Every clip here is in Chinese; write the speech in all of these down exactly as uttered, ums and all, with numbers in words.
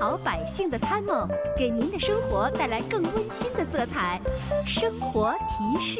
好百姓的参谋，给您的生活带来更温馨的色彩。生活提示。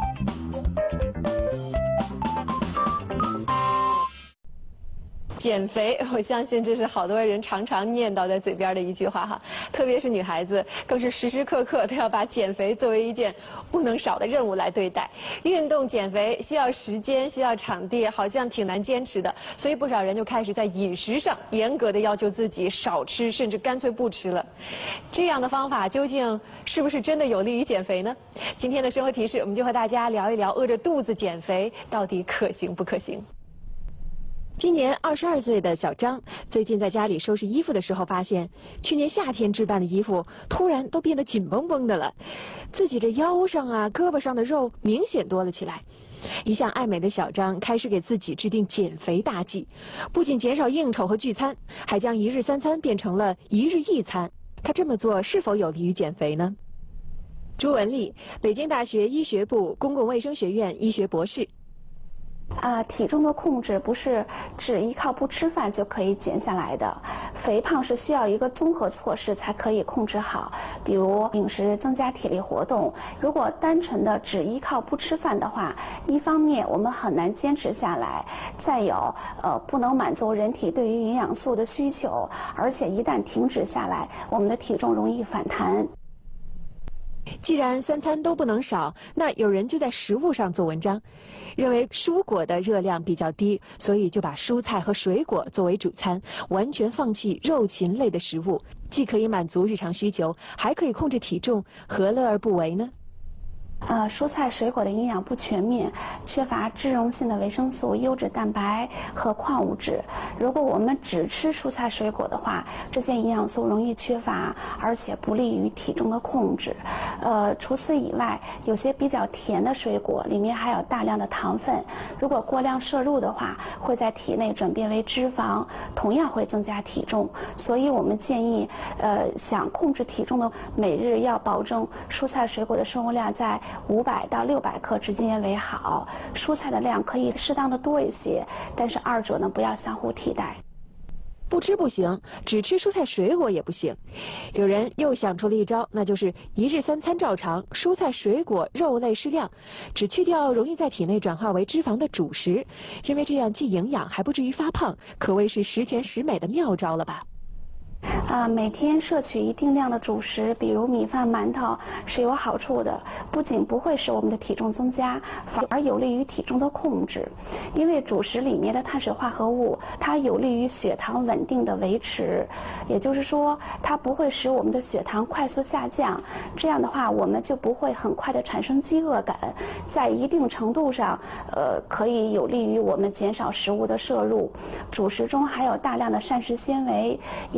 减肥，我相信这是好多人常常念叨在嘴边的一句话哈，特别是女孩子，更是时时刻刻都要把减肥作为一件不能少的任务来对待。运动减肥需要时间，需要场地，好像挺难坚持的，所以不少人就开始在饮食上严格的要求自己少吃，甚至干脆不吃了。这样的方法究竟是不是真的有利于减肥呢？今天的生活提示，我们就和大家聊一聊饿着肚子减肥到底可行不可行。今年二十二岁的小张，最近在家里收拾衣服的时候，发现去年夏天置办的衣服突然都变得紧绷绷的了，自己这腰上啊、胳膊上的肉明显多了起来。一向爱美的小张开始给自己制定减肥大计，不仅减少应酬和聚餐，还将一日三餐变成了一日一餐。他这么做是否有利于减肥呢？朱文丽，北京大学医学部公共卫生学院医学博士。 啊，体重的控制不是只依靠不吃饭就可以减下来的，肥胖是需要一个综合措施才可以控制好，比如饮食、增加体力活动。如果单纯的只依靠不吃饭的话，一方面我们很难坚持下来，再有呃不能满足人体对于营养素的需求，而且一旦停止下来，我们的体重容易反弹。 既然三餐都不能少，那有人就在食物上做文章，认为蔬果的热量比较低，所以就把蔬菜和水果作为主餐，完全放弃肉禽类的食物，既可以满足日常需求，还可以控制体重，何乐而不为呢？ 呃，蔬菜水果的营养不全面，缺乏脂溶性的维生素、优质蛋白和矿物质。如果我们只吃蔬菜水果的话，这些营养素容易缺乏，而且不利于体重的控制。呃，除此以外，有些比较甜的水果里面含有大量的糖分，如果过量摄入的话，会在体内转变为脂肪，同样会增加体重。所以我们建议，呃，想控制体重的，每日要保证蔬菜水果的摄入量在五百到六百克之间为好，蔬菜的量可以适当的多一些，但是二者呢不要相互替代。 不吃不行，只吃蔬菜水果也不行。有人又想出了一招，那就是一日三餐照常，蔬菜水果肉类适量，只去掉容易在体内转化为脂肪的主食，认为这样既营养还不至于发胖，可谓是十全十美的妙招了吧。 啊，每天摄取一定量的主食，比如米饭、馒头，是有好处的。不仅不会使我们的体重增加，反而有利于体重的控制。因为主食里面的碳水化合物，它有利于血糖稳定的维持，也就是说，它不会使我们的血糖快速下降。这样的话，我们就不会很快的产生饥饿感，在一定程度上，呃，可以有利于我们减少食物的摄入。主食中含有大量的膳食纤维。